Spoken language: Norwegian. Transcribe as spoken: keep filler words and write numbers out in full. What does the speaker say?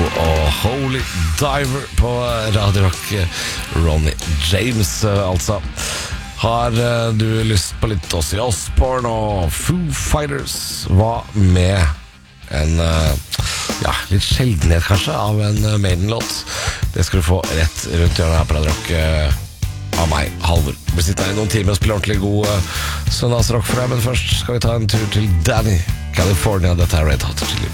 og Holy Diver på Radio Rock. Ronny James, altså. Har du lyst på litt Ozzy Osbourne og Foo Fighters? Hva med en ja, litt sjeldenhet kanskje av en Maiden-låt? Det skal du få rett rundt hjørnet her på Radio Rock av meg, Halvor. Vi sitter her i noen timer og spiller ordentlig god søndagsrock for deg, men først skal vi ta en tur til Danny, California. Dette er Red Hot Chili